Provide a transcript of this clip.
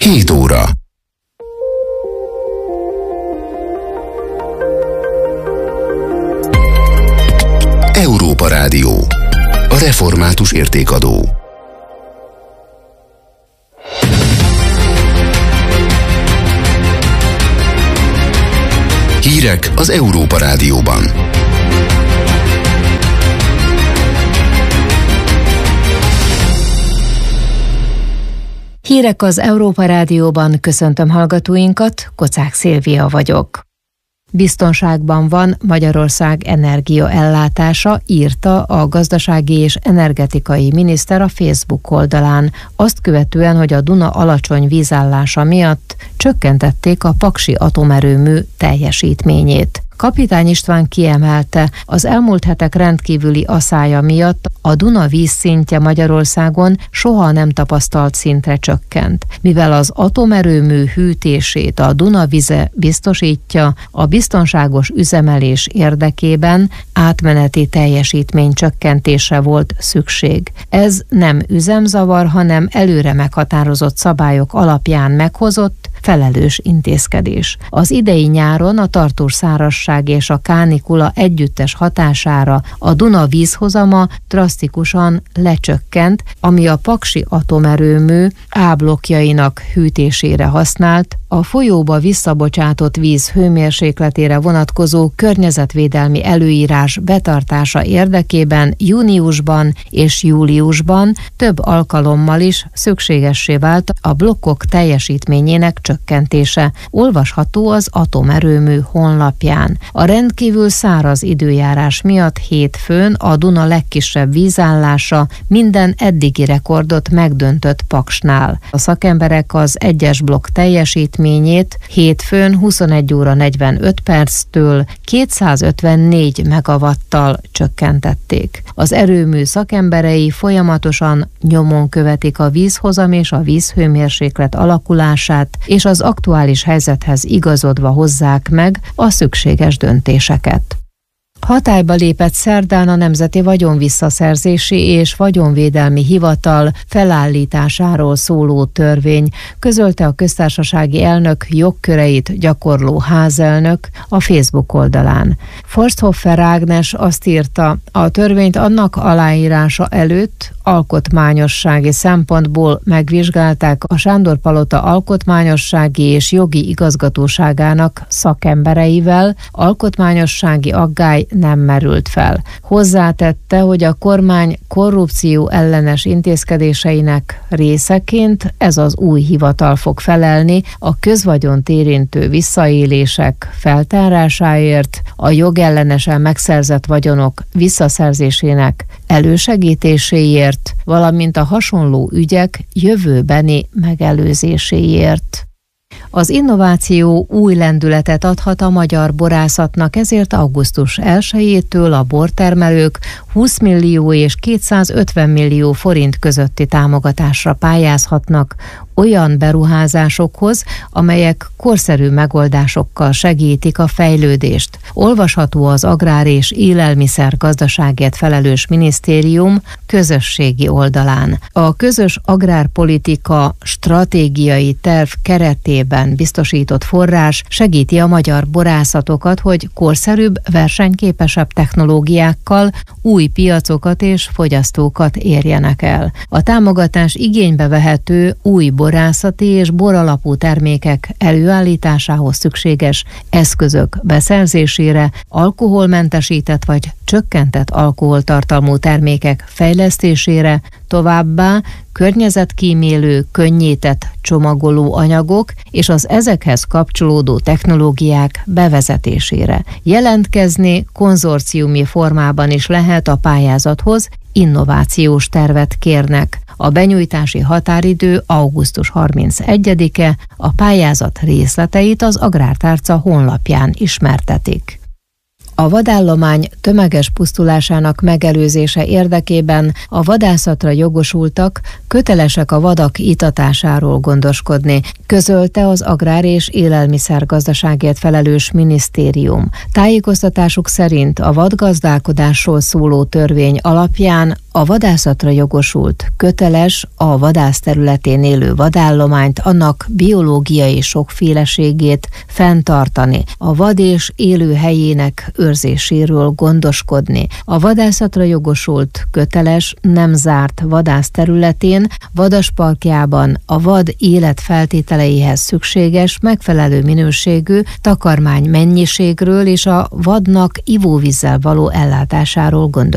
7 óra. Európa Rádió. A református értékadó. Hírek az Európa Rádióban. Hírek az Európa Rádióban, köszöntöm hallgatóinkat, Kocák Szilvia vagyok. Biztonságban van Magyarország energiaellátása, írta a gazdasági és energetikai miniszter a Facebook oldalán, azt követően, hogy a Duna alacsony vízállása miatt csökkentették a paksi atomerőmű teljesítményét. Kapitány István kiemelte, az elmúlt hetek rendkívüli asszája miatt a Duna vízszintje Magyarországon soha nem tapasztalt szintre csökkent. Mivel az atomerőmű hűtését a Duna vize biztosítja, a biztonságos üzemelés érdekében átmeneti teljesítmény csökkentésre volt szükség. Ez nem üzemzavar, hanem előre meghatározott szabályok alapján meghozott, felelős intézkedés. Az idei nyáron a tartós szárazság és a kánikula együttes hatására a Duna vízhozama drasztikusan lecsökkent, ami a paksi atomerőmű A blokkjainak hűtésére használt, a folyóba visszabocsátott víz hőmérsékletére vonatkozó környezetvédelmi előírás betartása érdekében júniusban és júliusban több alkalommal is szükségessé vált a blokkok teljesítményének csökkentése. Olvasható az atomerőmű honlapján. A rendkívül száraz időjárás miatt hétfőn a Duna legkisebb vízállása minden eddigi rekordot megdöntött Paksnál. A szakemberek az egyes blokk teljesítményét hétfőn 21 óra 45 perctől 254 megawattal csökkentették. Az erőmű szakemberei folyamatosan nyomon követik a vízhozam és a vízhőmérséklet alakulását, és az aktuális helyzethez igazodva hozzák meg a szükséges döntéseket. Hatályba lépett szerdán a Nemzeti Vagyonvisszaszerzési és Vagyonvédelmi Hivatal felállításáról szóló törvény, közölte a köztársasági elnök jogköreit gyakorló házelnök a Facebook oldalán. Forsthofer Ágnes azt írta, a törvényt annak aláírása előtt alkotmányossági szempontból megvizsgálták a Sándor-palota alkotmányossági és jogi igazgatóságának szakembereivel, alkotmányossági aggály nem merült fel. Hozzátette, hogy a kormány korrupció ellenes intézkedéseinek részeként ez az új hivatal fog felelni a közvagyont érintő visszaélések feltárásáért, a jogellenesen megszerzett vagyonok visszaszerzésének elősegítéséért, valamint a hasonló ügyek jövőbeni megelőzéséért. Az innováció új lendületet adhat a magyar borászatnak, ezért augusztus 1-től a bortermelők 20 millió és 250 millió forint közötti támogatásra pályázhatnak olyan beruházásokhoz, amelyek korszerű megoldásokkal segítik a fejlődést. Olvasható az Agrár és Élelmiszer Gazdaságért felelős minisztérium közösségi oldalán. A közös agrárpolitika stratégiai terv keretében biztosított forrás segíti a magyar borászatokat, hogy korszerűbb, versenyképesebb technológiákkal új piacokat és fogyasztókat érjenek el. A támogatás igénybe vehető új borászati és boralapú termékek előállításához szükséges eszközök beszerzésére, alkoholmentesített vagy csökkentett alkoholtartalmú termékek fejlesztésére, továbbá környezetkímélő, könnyített csomagoló anyagok és az ezekhez kapcsolódó technológiák bevezetésére. Jelentkezni konzorciumi formában is lehet a pályázathoz, innovációs tervet kérnek. A benyújtási határidő augusztus 31-e, a pályázat részleteit az Agrártárca honlapján ismertetik. A vadállomány tömeges pusztulásának megelőzése érdekében a vadászatra jogosultak kötelesek a vadak itatásáról gondoskodni, közölte az Agrár- és Élelmiszergazdaságért felelős minisztérium. Tájékoztatásuk szerint a vadgazdálkodásról szóló törvény alapján a vadászatra jogosult köteles a vadász területén élő vadállományt, annak biológiai sokféleségét fenntartani, a vad és élőhelyének őrzéséről gondoskodni. A vadászatra jogosult köteles nem zárt vadász területén, vadasparkjában a vad életfeltételeihez szükséges, megfelelő minőségű takarmány mennyiségről és a vadnak ivóvízzel való ellátásáról gondoskodni.